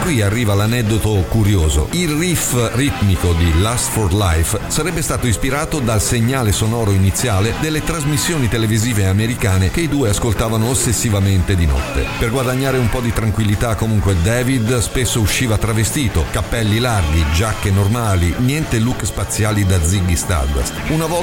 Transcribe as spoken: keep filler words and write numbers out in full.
qui arriva l'aneddoto curioso. Il riff ritmico di Lust for Life sarebbe stato ispirato dal segnale sonoro iniziale delle trasmissioni televisive americane che i due ascoltavano ossessivamente di notte. Per guadagnare un po' di tranquillità comunque David spesso usciva travestito, cappelli larghi, giacche normali, niente look spaziali da Ziggy Stardust. Una volta